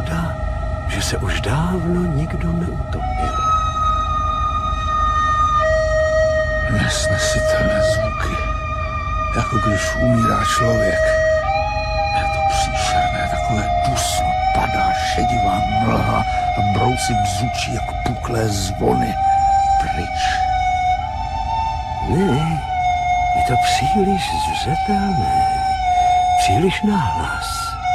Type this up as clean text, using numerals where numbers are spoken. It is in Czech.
škoda, že se už dávno nikdo neutopil. Nesnesitelné zvuky, jako když umírá člověk. Je to příšerné, takové dusno, padá šedivá mlha a brouci bzučí jako puklé zvony. Pryč. Ne, je to příliš zřetelné, příliš nahlas.